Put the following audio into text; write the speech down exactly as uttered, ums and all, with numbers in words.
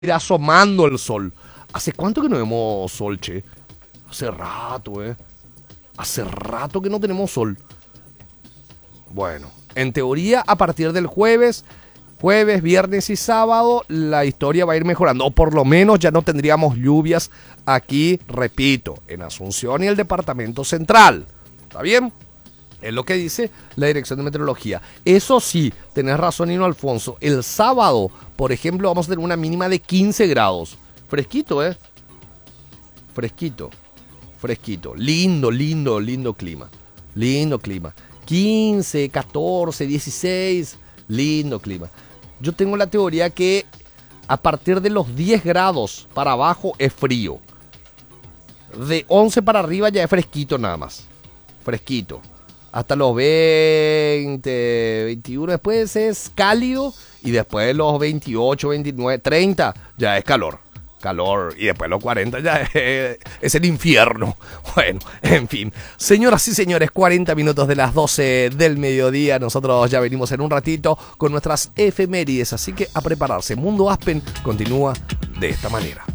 ir asomando el sol. ¿Hace cuánto que no vemos sol, che? Hace rato, ¿eh? Hace rato que no tenemos sol. Bueno, en teoría, a partir del jueves, jueves, viernes y sábado, la historia va a ir mejorando. O por lo menos ya no tendríamos lluvias aquí, repito, en Asunción y el departamento central. ¿Está bien? Es lo que dice la Dirección de Meteorología. Eso sí, tenés razón, Nino Alfonso. El sábado, por ejemplo, vamos a tener una mínima de quince grados. Fresquito, ¿eh? Fresquito. Fresquito. Lindo, lindo, lindo clima. Lindo clima. quince, catorce, dieciséis. Lindo clima. Yo tengo la teoría que a partir de los diez grados para abajo es frío. De once para arriba ya es fresquito nada más. Fresquito. Hasta los veinte, veintiuno, después es cálido. Y después de los veintiocho, veintinueve, treinta ya es calor. Calor. Y después de los cuarenta ya es, es el infierno. Bueno, en fin. Señoras y señores, cuarenta minutos de las doce del mediodía. Nosotros ya venimos en un ratito con nuestras efemérides. Así que a prepararse. Mundo Aspen continúa de esta manera.